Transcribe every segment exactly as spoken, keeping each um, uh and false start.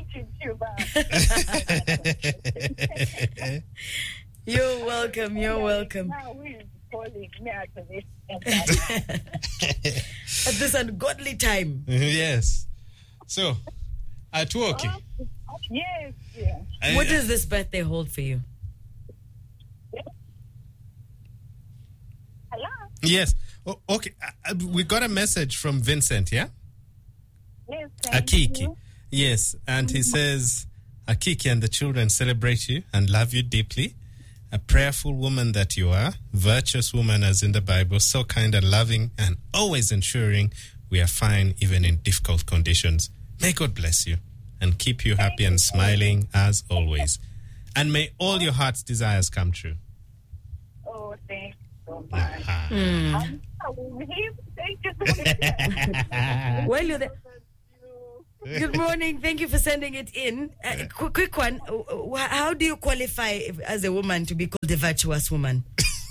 You're welcome. You're welcome. At this ungodly time. Yes. So, at work. Oh, yes. Yeah. What does this birthday hold for you? Hello. Yes. Oh, okay. Uh, we got a message from Vincent, yeah? Yes. Akiki. You. Yes. And he says, Akiki and the children celebrate you and love you deeply. A prayerful woman that you are, virtuous woman as in the Bible, so kind and loving and always ensuring we are fine even in difficult conditions. May God bless you and keep you happy and smiling as always. And may all your heart's desires come true. Oh, thank you so much. Uh-huh. Mm. Thank you so much. Well, you're there. Good morning. Thank you for sending it in. Uh, quick, quick one. How do you qualify if, as a woman to be called a virtuous woman?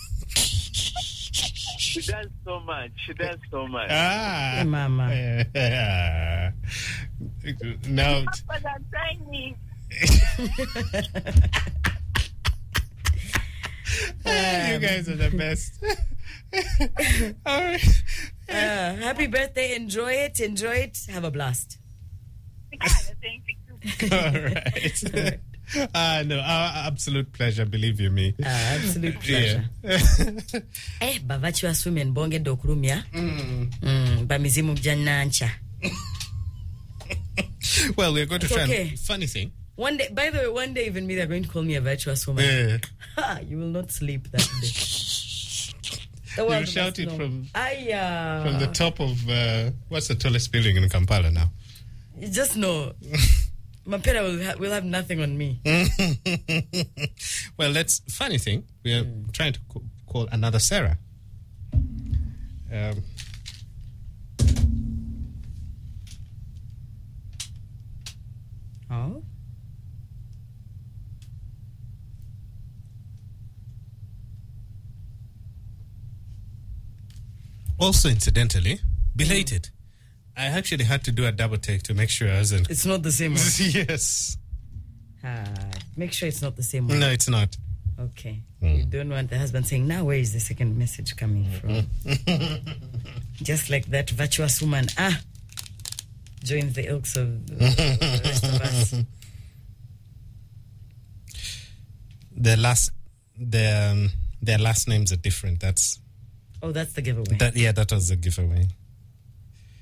She does so much. She does so much. Ah, Mama. Yeah. Now, But I'm trying. you guys are the best. All right. Uh, happy birthday. Enjoy it. Enjoy it. Have a blast. Thank you. All right. Ah, uh, no, our absolute pleasure, believe you me. Uh, absolute pleasure. Yeah. Eh, virtuous women bonge dokrumia. Mm. Mm, bamizimu janancha. Well, we're going to It's try okay. and, funny thing. One day, by the way, one day even me, they're going to call me a virtuous woman. Yeah. Ha, you will not sleep that day. The You world shout must it know. from Ay, uh, from the top of uh, what's the tallest building in Kampala now? You just know. Mapera will, ha- will have nothing on me. Well, that's funny thing. We are mm. trying to co- call another Sarah. Um, oh. Also, incidentally, belated. Mm. I actually had to do a double take to make sure I wasn't. It's not the same one. Yes. Ah, make sure it's not the same one. No, it's not. Okay. Mm. You don't want the husband saying, now where is the second message coming from? Just like that virtuous woman. Ah, joins the ilks of the rest of us. Their last, their, um, their last names are different. That's. Oh, that's the giveaway. That yeah, that was the giveaway.